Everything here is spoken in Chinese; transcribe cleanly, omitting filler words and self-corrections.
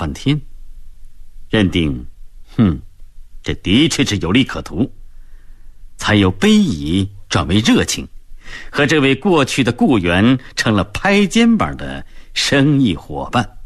半天，认定这的确是有利可图，才由卑夷转为热情，和这位过去的雇员成了拍肩膀的生意伙伴。